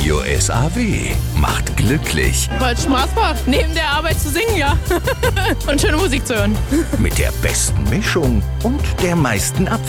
Radio SAW macht glücklich. Weil es Spaß macht, neben der Arbeit zu singen, ja. Und schöne Musik zu hören. Mit der besten Mischung und der meisten Abwechslung.